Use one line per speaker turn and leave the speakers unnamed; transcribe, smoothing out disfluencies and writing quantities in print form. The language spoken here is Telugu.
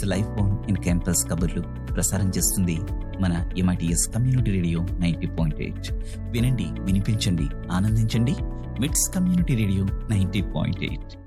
లైఫ్ బోన్ ఇన్ క్యాంపస్ కబుర్లు ప్రసారం చేస్తుంది మన MITS కమ్యూనిటీ రేడియో 90.8. వినండి, వినిపించండి, ఆనందించండి. మిట్స్ కమ్యూనిటీ రేడియో 90.8.